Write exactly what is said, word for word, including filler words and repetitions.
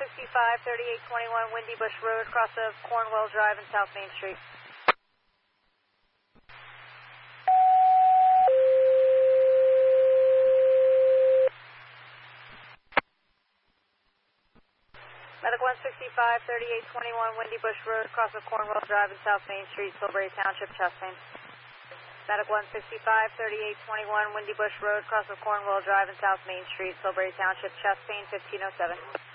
sixty-five, thirty-eight twenty-one Windy Bush Road, cross of Cornwell Drive and South Main Street. Medic one sixty-five, thirty-eight twenty-one Windy Bush Road, cross of Cornwell Drive and South Main Street, Tilbury Township, chest pain. Medic one sixty-five, thirty-eight twenty-one Windy Bush Road, cross of Cornwell Drive and South Main Street, Tilbury Township, chest pain, fifteen oh seven.